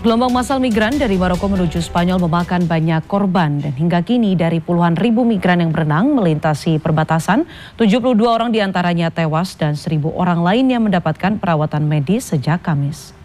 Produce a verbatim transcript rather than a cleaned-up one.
Gelombang massal migran dari Maroko menuju Spanyol memakan banyak korban dan hingga kini dari puluhan ribu migran yang berenang melintasi perbatasan, tujuh puluh dua orang diantaranya tewas dan seribu orang lainnya mendapatkan perawatan medis sejak Kamis.